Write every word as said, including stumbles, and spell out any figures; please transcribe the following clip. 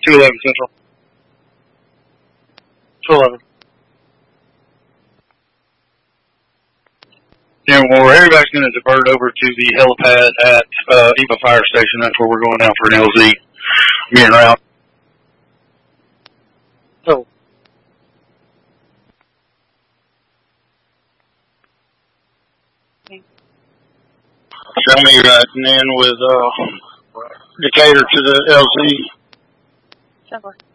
two eleven Central. two eleven. Yeah, well, everybody's going to divert over to the helipad at uh, Eva Fire Station. That's where we're going now for an L Z. Me and Ralph. Oh. Show me riding in with uh, Decatur to the L Z. Sure.